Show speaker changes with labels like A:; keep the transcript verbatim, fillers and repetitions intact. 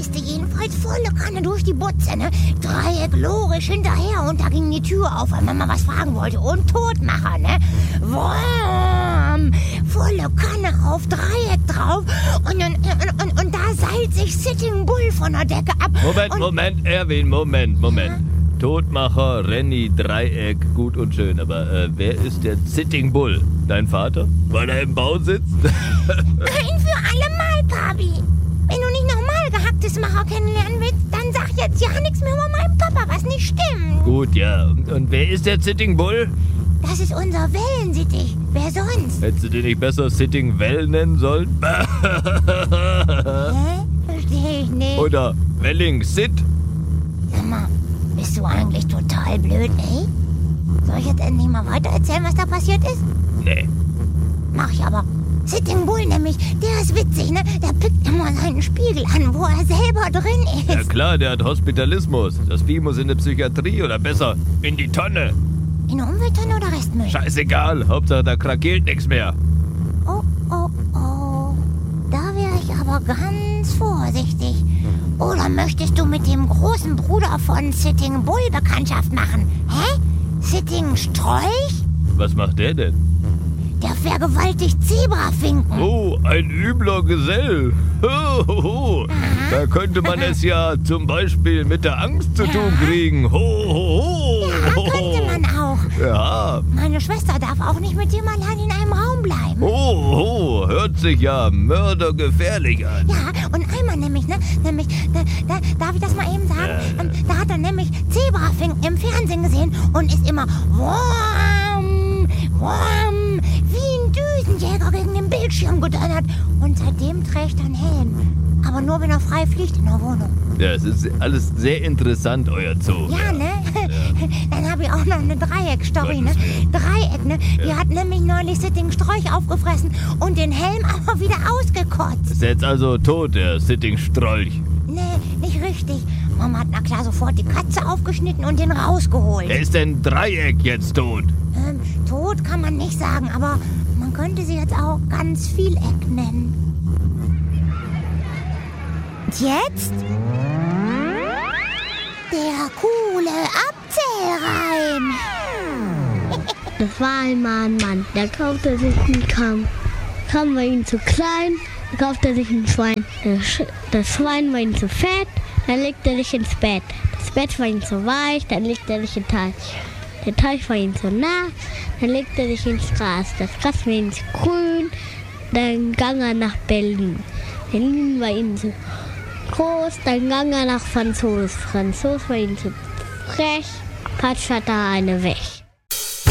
A: raste jedenfalls volle Kanne durch die Butze, ne? Dreieck logisch hinterher und da ging die Tür auf, weil Mama was fragen wollte. Und Todmacher, ne? Wurm! Volle Kanne auf, Dreieck drauf und, und, und, und, und da seilt sich Sitting Bull von der Decke ab.
B: Moment,
A: und,
B: Moment, Erwin, Moment, Moment.
A: Ja?
B: Todmacher, Renny, Dreieck, gut und schön. Aber äh, wer ist der Sitting Bull? Dein Vater? Weil er im Bau sitzt?
A: Ein für alle Mal, Papi. Wenn du nicht nochmal gehacktes Macher kennenlernen willst, dann sag jetzt ja nichts mehr über meinen Papa, was nicht stimmt.
B: Gut, ja. Und, und wer ist der Sitting Bull?
A: Das ist unser Wellensittich. Wer sonst?
B: Hättest du den nicht besser Sitting Well nennen sollen?
A: Hä? Verstehe ich nicht.
B: Oder Welling Sit?
A: Sag mal, bist du eigentlich total blöd, ey? Soll ich jetzt endlich mal weiter erzählen, was da passiert ist?
B: Nee.
A: Mach ich aber. Sitting Bull nämlich, der ist witzig, ne? Der pickt immer seinen Spiegel an, wo er selber drin ist.
B: Ja klar, der hat Hospitalismus. Das Vieh muss in die Psychiatrie oder besser in die Tonne.
A: In der Umwelttonne oder Restmüll?
B: Scheißegal, Hauptsache da krakeelt nichts mehr.
A: Oh, oh, oh. Da wäre ich aber ganz vorsichtig. Oder möchtest du mit dem großen Bruder von Sitting Bull Bekanntschaft machen? Hä? Sitting Strolch?
B: Was macht der denn?
A: Der vergewaltigt Zebrafinken.
B: Oh, ein übler Gesell. Ho, ho, ho. Da könnte man es ja zum Beispiel mit der Angst zu tun kriegen. Ho, ho, ho.
A: Ja, könnte man auch.
B: Ja.
A: Meine Schwester darf auch nicht mit dem allein in einem Raum bleiben.
B: Ho, ho. Hört sich ja mördergefährlich an.
A: Ja, und einmal nämlich, ne, nämlich, da, da, darf ich das mal eben sagen?
B: Ja.
A: Ähm, da hat er nämlich Zebrafinken im Fernsehen gesehen und ist immer Wurm, Wurm, wie ein Düsenjäger gegen den Bildschirm gedonnert. Und seitdem trägt er einen Helm. Aber nur, wenn er frei fliegt in der Wohnung.
B: Ja, es ist alles sehr interessant, euer Zoo.
A: Ja, ne? Dann habe ich auch noch eine Dreieck-Story, ne? Dreieck, ne? Die hat nämlich neulich Sitting Strolch aufgefressen und den Helm aber wieder ausgekotzt.
B: Ist jetzt also tot, der Sitting Strolch.
A: Nee, nicht richtig. Mama hat na klar sofort die Katze aufgeschnitten und den rausgeholt.
B: Wer ist denn Dreieck jetzt tot?
A: Ähm, tot kann man nicht sagen, aber man könnte sie jetzt auch ganz Vieleck nennen. Und jetzt? Der coole Abzählreim.
C: Das war einmal ein Mann, der kaufte sich einen Kamm. Kamm war ihm zu klein, da kaufte er sich ein Schwein. Das, Sch- das Schwein war ihm zu fett, dann legte er sich ins Bett. Das Bett war ihm zu weich, dann legte er sich in den Teich. Der Teich war ihm zu nah, dann legte er sich ins Gras. Das Gras war ihm zu grün, dann ging er nach Berlin. Berlin war ihm zu groß, dann ging er nach Franzos. Franzos war ihm zu frech, patsch hat er eine weg.